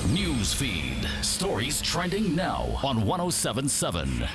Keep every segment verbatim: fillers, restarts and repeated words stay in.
News feed. Stories trending now on one oh seven point seven.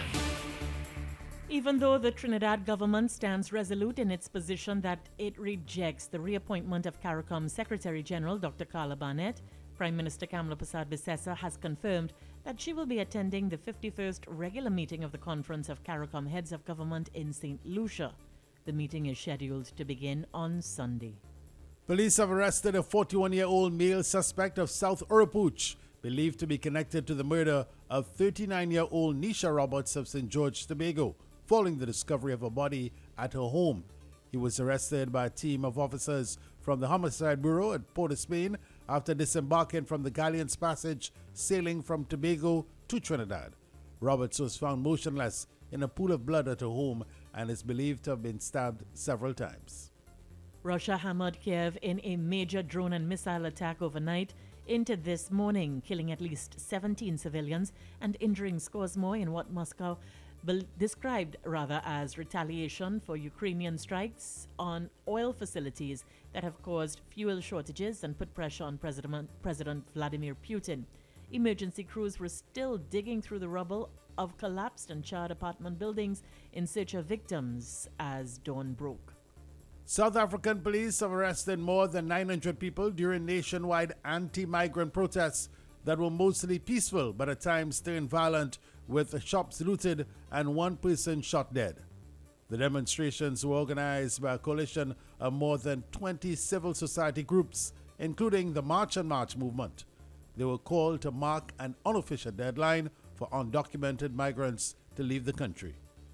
Even though the Trinidad government stands resolute in its position that it rejects the reappointment of CARICOM Secretary General Doctor Carla Barnett, Prime Minister Kamla Persad-Bissessar has confirmed that she will be attending the fifty-first regular meeting of the Conference of CARICOM Heads of Government in Saint Lucia. The meeting is scheduled to begin on Sunday. Police have arrested a forty-one-year-old male suspect of South Oropouche, believed to be connected to the murder of thirty-nine-year-old Nisha Roberts of Saint George, Tobago, following the discovery of a body at her home. He was arrested by a team of officers from the Homicide Bureau at Port of Spain after disembarking from the Galleon's Passage, sailing from Tobago to Trinidad. Roberts was found motionless in a pool of blood at her home and is believed to have been stabbed several times. Russia hammered Kiev in a major drone and missile attack overnight into this morning, killing at least seventeen civilians and injuring scores more in what Moscow be- described rather as retaliation for Ukrainian strikes on oil facilities that have caused fuel shortages and put pressure on President, President Vladimir Putin. Emergency crews were still digging through the rubble of collapsed and charred apartment buildings in search of victims as dawn broke. South African police have arrested more than nine hundred people during nationwide anti-migrant protests that were mostly peaceful but at times turned violent, with shops looted and one person shot dead. The demonstrations were organized by a coalition of more than twenty civil society groups, including the March and March movement. They were called to mark an unofficial deadline for undocumented migrants to leave the country.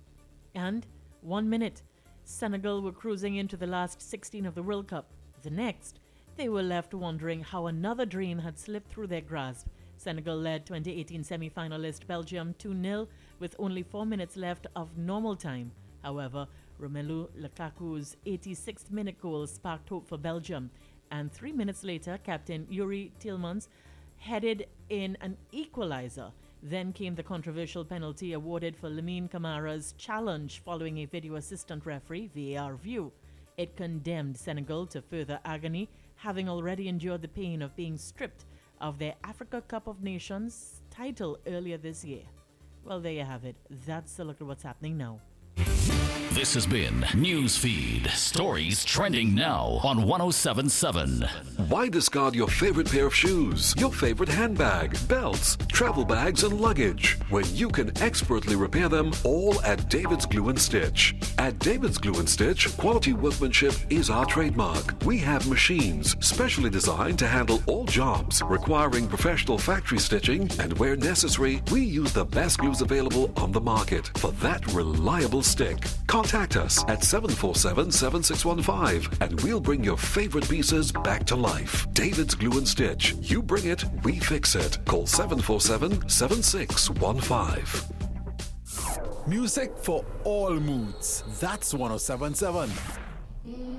And one minute, Senegal were cruising into the last sixteen of the World Cup. The next, they were left wondering how another dream had slipped through their grasp. Senegal led twenty eighteen semi-finalist Belgium two nil with only four minutes left of normal time. However, Romelu Lukaku's eighty-sixth minute goal sparked hope for Belgium, and three minutes later, Captain Yuri Tielemans headed in an equalizer. Then came the controversial penalty awarded for Lamine Camara's challenge following a video assistant referee V A R view. It condemned Senegal to further agony, having already endured the pain of being stripped of their Africa Cup of Nations title earlier this year. Well, there you have it. That's a look at what's happening now. This has been Newsfeed. Stories trending now on one oh seven point seven. Why discard your favorite pair of shoes, your favorite handbag, belts, travel bags, and luggage when you can expertly repair them all at David's Glue and Stitch? At David's Glue and Stitch, quality workmanship is our trademark. We have machines specially designed to handle all jobs requiring professional factory stitching, and where necessary, we use the best glues available on the market for that reliable stick. Contact us at seven four seven, seven six one five and we'll bring your favorite pieces back to life. David's Glue and Stitch. You bring it, we fix it. Call seven four seven, seven six one five. Music for all moods. That's one oh seven point seven.